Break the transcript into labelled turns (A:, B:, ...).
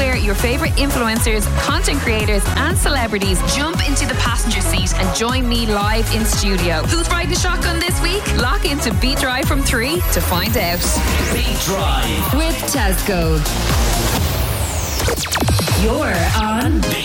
A: where your favourite influencers, content creators and celebrities jump into the passenger seat and join me live in studio. Who's riding shotgun this week? Lock into Beat Drive from 3 to find out.
B: Beat Drive
C: with Tesco. You're on